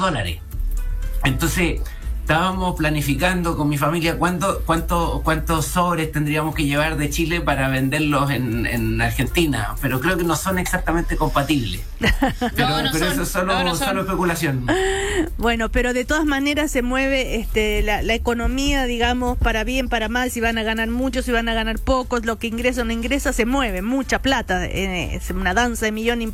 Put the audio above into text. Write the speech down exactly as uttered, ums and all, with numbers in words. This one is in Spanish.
dólares. Entonces, estábamos planificando con mi familia cuánto, cuánto, cuántos sobres tendríamos que llevar de Chile para venderlos en, en Argentina, pero creo que no son exactamente compatibles. Pero, no, no pero son, eso es solo, no, no son. solo especulación. Bueno, pero de todas maneras se mueve este, la, la economía, digamos, para bien, para mal, si van a ganar muchos, si van a ganar pocos, lo que ingresa o no ingresa, se mueve, mucha plata, eh, es una danza de millón